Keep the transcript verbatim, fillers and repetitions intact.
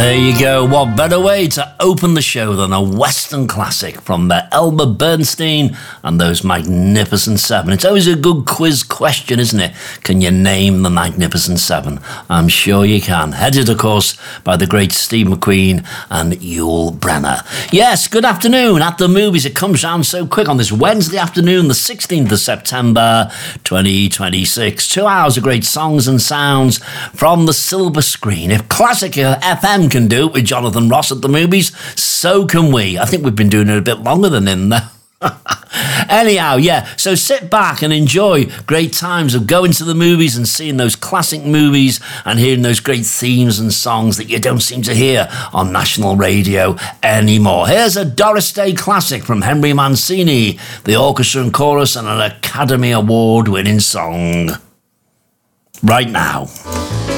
There you go. What better way to open the show than a Western classic from the Elmer Bernstein and those Magnificent Seven. It's always a good quiz question, isn't it? Can you name the Magnificent Seven? I'm sure you can. Headed, of course, by the great Steve McQueen and Yul Brynner. Yes, good afternoon. At the Movies, it comes round so quick on this Wednesday afternoon, the sixteenth of September, twenty twenty-six. Two hours of great songs and sounds from the silver screen. If Classic F M can do it with Jonathan Ross at the Movies, so can we. I think we've been doing it a bit longer than him there. Anyhow, yeah, so sit back and enjoy great times of going to the movies and seeing those classic movies and hearing those great themes and songs that you don't seem to hear on national radio anymore. Here's a Doris Day classic from Henry Mancini, the orchestra and chorus, and an Academy Award winning song. Right now.